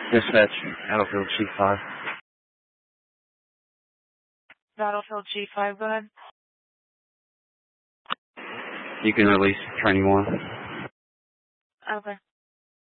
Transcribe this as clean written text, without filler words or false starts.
Dispatch, Battlefield G5. Battlefield G5, go ahead. You can release Training 1. Okay.